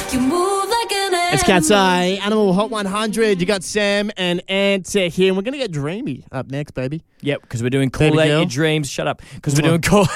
You move like an animal. It's Cat's Eye, Animal Hot 100. You got Sam and Ant here, and we're going to get Dreamy up next, baby. Yep, because we're doing Call Out Your Dreams. Shut up. Because we're doing Call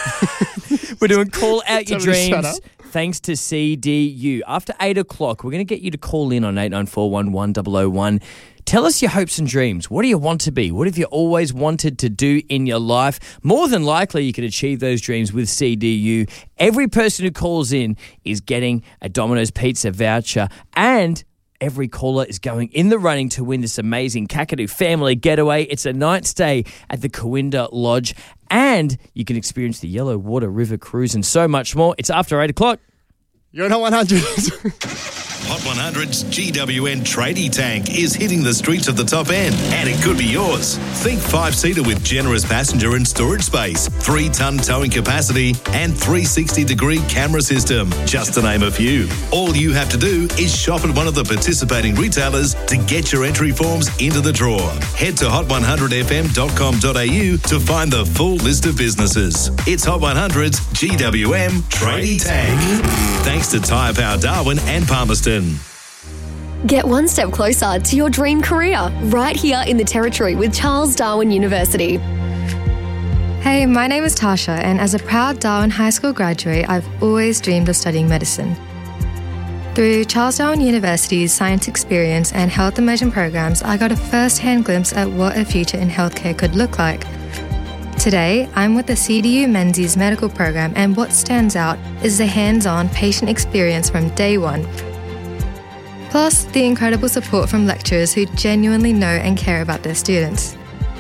Out Your Dreams. Thanks to CDU. After 8 o'clock, we're going to get you to call in on 89411001. Tell us your hopes and dreams. What do you want to be? What have you always wanted to do in your life? More than likely, you can achieve those dreams with CDU. Every person who calls in is getting a Domino's Pizza voucher, and every caller is going in the running to win this amazing Kakadu family getaway. It's a night stay at the Corinda Lodge, and you can experience the Yellow Water River Cruise and so much more. It's after 8 o'clock. You're on Hot 100. Hot 100's GWN Tradie Tank is hitting the streets of the top end, and it could be yours. Think 5-seater with generous passenger and storage space, 3-ton towing capacity, and 360-degree camera system, just to name a few. All you have to do is shop at one of the participating retailers to get your entry forms into the draw. Head to hot100fm.com.au to find the full list of businesses. It's Hot 100's GWM Tradie Tank. Thanks to Tyre Power Darwin and Palmerston. Get one step closer to your dream career right here in the Territory with Charles Darwin University. Hey, my name is Tasha, and as a proud Darwin High School graduate, I've always dreamed of studying medicine. Through Charles Darwin University's science experience and health immersion programs, I got a first-hand glimpse at what a future in healthcare could look like. Today, I'm with the CDU Menzies Medical Program, and what stands out is the hands-on patient experience from day one. Plus, the incredible support from lecturers who genuinely know and care about their students.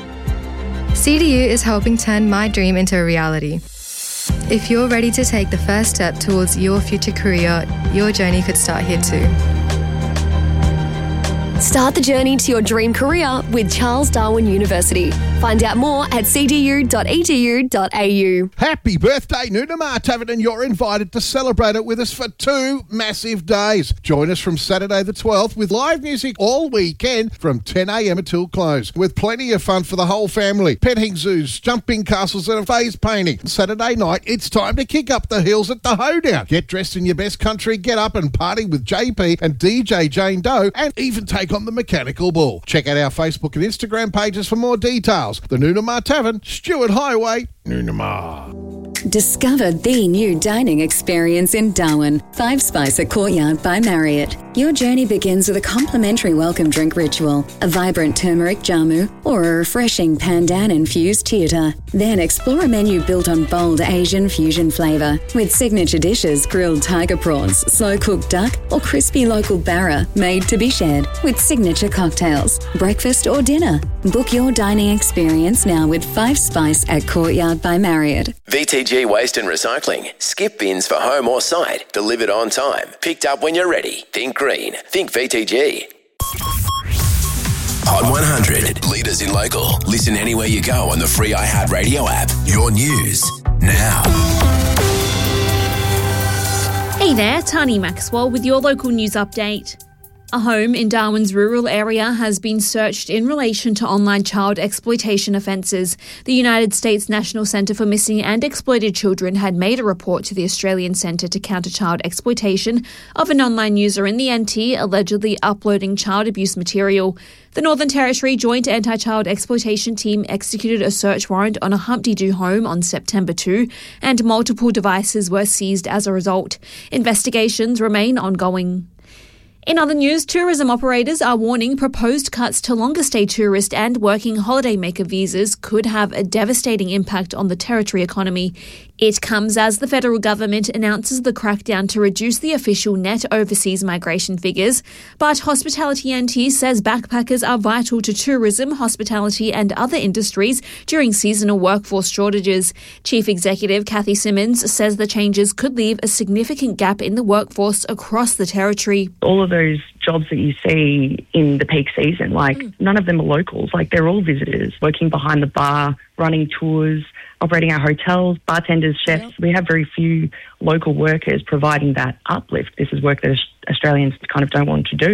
CDU is helping turn my dream into a reality. If you're ready to take the first step towards your future career, your journey could start here too. Start the journey to your dream career with Charles Darwin University. Find out more at cdu.edu.au. Happy birthday, Noonamar Tavern, and you're invited to celebrate it with us for 2 massive days. Join us from Saturday the 12th with live music all weekend from 10 a.m. until close, with plenty of fun for the whole family. Petting zoos, jumping castles and phase painting. Saturday night, it's time to kick up the hills at the Hoedown. Get dressed in your best country, get up and party with JP and DJ Jane Doe, and even take on the mechanical bull. Check out our Facebook and Instagram pages for more details. The Noonamar Tavern, Stewart Highway, Noonamar. Discover the new dining experience in Darwin. Five Spice at Courtyard by Marriott. Your journey begins with a complimentary welcome drink ritual, a vibrant turmeric jamu, or a refreshing pandan-infused theatre. Then explore a menu built on bold Asian fusion flavour, with signature dishes grilled tiger prawns, slow-cooked duck, or crispy local barra made to be shared, with signature cocktails, breakfast or dinner. Book your dining experience now with Five Spice at Courtyard by Marriott. VTG Waste and Recycling. Skip bins for home or site. Delivered on time. Picked up when you're ready. Think green. Think VTG. Hot 100. Leaders in local. Listen anywhere you go on the free iHeartRadio app. Your news now. Hey there, Tani Maxwell with your local news update. A home in Darwin's rural area has been searched in relation to online child exploitation offences. The United States National Centre for Missing and Exploited Children had made a report to the Australian Centre to Counter Child Exploitation of an online user in the NT allegedly uploading child abuse material. The Northern Territory Joint Anti-Child Exploitation Team executed a search warrant on a Humpty-Doo home on September 2, and multiple devices were seized as a result. Investigations remain ongoing. In other news, tourism operators are warning proposed cuts to longer-stay tourist and working holidaymaker visas could have a devastating impact on the Territory economy. It comes as the federal government announces the crackdown to reduce the official net overseas migration figures. But Hospitality NT says backpackers are vital to tourism, hospitality and other industries during seasonal workforce shortages. Chief Executive Kathy Simmons says the changes could leave a significant gap in the workforce across the Territory. All of those jobs that you see in the peak season, none of them are locals. They're all visitors working behind the bar, running tours, operating our hotels, bartenders, chefs. Yep. We have very few local workers providing that uplift. This is work that Australians kind of don't want to do.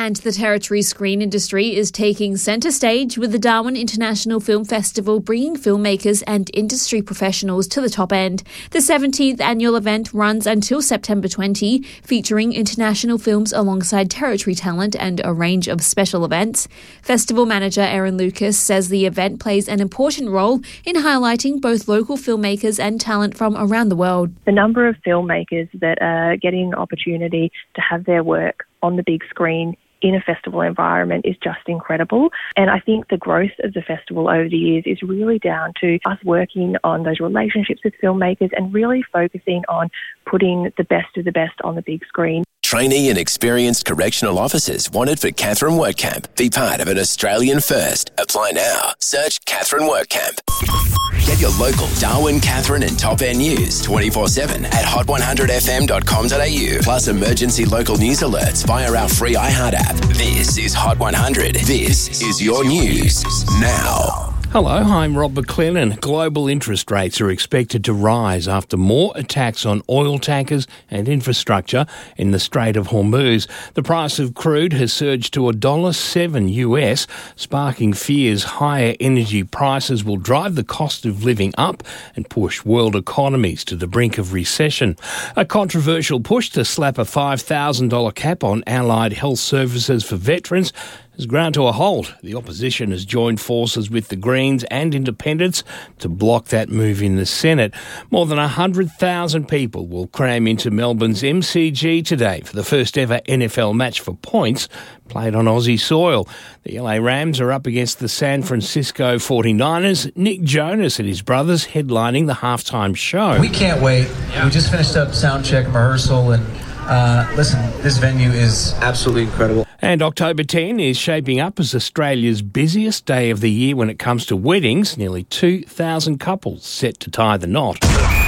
And the Territory screen industry is taking centre stage with the Darwin International Film Festival bringing filmmakers and industry professionals to the top end. The 17th annual event runs until September 20, featuring international films alongside Territory talent and a range of special events. Festival manager Erin Lucas says the event plays an important role in highlighting both local filmmakers and talent from around the world. The number of filmmakers that are getting an opportunity to have their work on the big screen in a festival environment is just incredible. And I think the growth of the festival over the years is really down to us working on those relationships with filmmakers and really focusing on putting the best of the best on the big screen. Trainee and experienced correctional officers wanted for Catherine WorkCamp. Be part of an Australian first. Apply now. Search Catherine WorkCamp. Get your local Darwin, Catherine and Top End news 24/7 at hot100fm.com.au. Plus emergency local news alerts via our free iHeart app. This is Hot 100. This is your news now. Hello, I'm Rob McLennan. Global interest rates are expected to rise after more attacks on oil tankers and infrastructure in the Strait of Hormuz. The price of crude has surged to $1.07 US, sparking fears higher energy prices will drive the cost of living up and push world economies to the brink of recession. A controversial push to slap a $5,000 cap on allied health services for veterans has ground to a halt. The opposition has joined forces with the Greens and Independents to block that move in the Senate. More than 100,000 people will cram into Melbourne's MCG today for the first ever NFL match for points played on Aussie soil. The LA Rams are up against the San Francisco 49ers. Nick Jonas and his brothers headlining the halftime show. We can't wait. We just finished up sound check rehearsal and listen, this venue is absolutely incredible. And October 10 is shaping up as Australia's busiest day of the year when it comes to weddings. Nearly 2,000 couples set to tie the knot.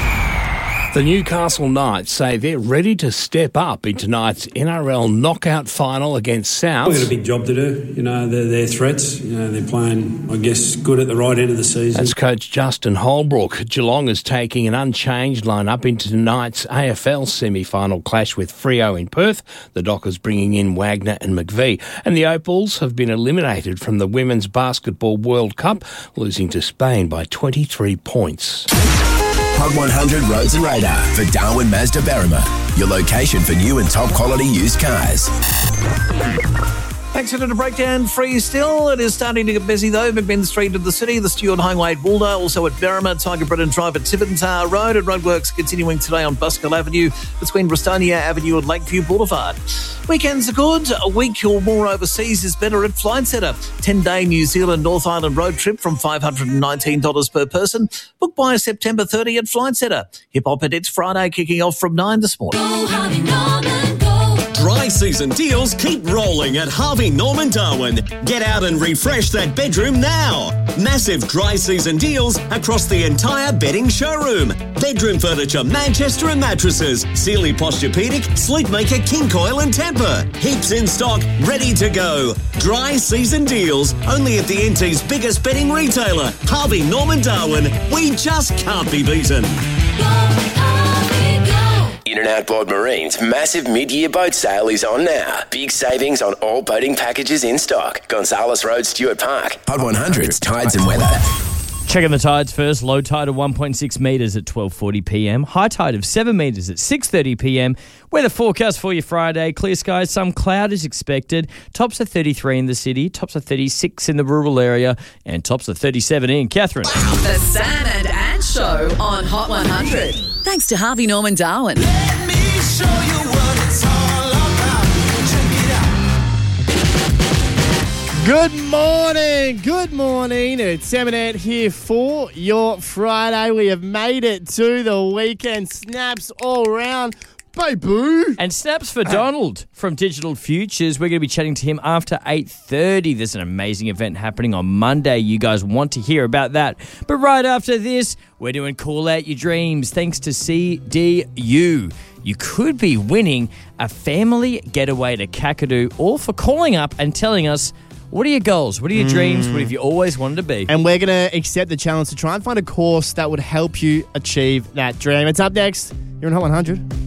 The Newcastle Knights say they're ready to step up in tonight's NRL knockout final against Souths. We've got a big job to do. You know, they're threats. You know, they're playing, I guess, good at the right end of the season. That's coach Justin Holbrook. Geelong is taking an unchanged lineup into tonight's AFL semi-final clash with Freo in Perth. The Dockers bringing in Wagner and McVie. And the Opals have been eliminated from the Women's Basketball World Cup, losing to Spain by 23 points. Hot 100 Roads and Radar for Darwin Mazda Berrima, your location for new and top quality used cars. Accident and breakdown free still. It is starting to get busy though. McMinn Street of the city, the Stuart Highway at Waldo, also at Berrima, Tiger Britton Drive at Tiverton Road, and roadworks continuing today on Buskill Avenue between Bristonia Avenue and Lakeview Boulevard. Weekends are good. A week or more overseas is better at Flight Centre. 10-day New Zealand North Island road trip from $519 per person. Book by September 30 at Flight Centre. Hip Hop Edits Friday kicking off from 9 this morning. Dry season deals keep rolling at Harvey Norman Darwin. Get out and refresh that bedroom now. Massive dry season deals across the entire bedding showroom. Bedroom furniture, Manchester and mattresses, Sealy Posturepedic, Sleepmaker, King Coil and Temper. Heaps in stock, ready to go. Dry season deals only at the NT's biggest bedding retailer, Harvey Norman Darwin. We just can't be beaten. In and Outboard Marine's massive mid-year boat sale is on now. Big savings on all boating packages in stock. Gonzales Road, Stuart Park. Hot 100's Tides and Weather. Checking the tides first. Low tide of 1.6 metres at 12:40 p.m. High tide of 7 metres at 6:30 p.m. Weather forecast for you Friday. Clear skies, some cloud is expected. Tops of 33 in the city, tops of 36 in the rural area, and tops of 37 in Catherine. The Sam and Ann Show on Hot 100. Thanks to Harvey Norman Darwin. Let me show you what it's all about. Check it out. Good morning. It's Sam and Ant here for your Friday. We have made it to the weekend. Snaps all around. Boo. And snaps for Donald from Digital Futures. We're going to be chatting to him after 8:30. There's an amazing event happening on Monday. You guys want to hear about that. But right after this, we're doing Call Out Your Dreams thanks to CDU. You could be winning a family getaway to Kakadu, all for calling up and telling us, what are your goals? What are your dreams? What have you always wanted to be? And we're going to accept the challenge to try and find a course that would help you achieve that dream. It's up next. You're on Hot 100.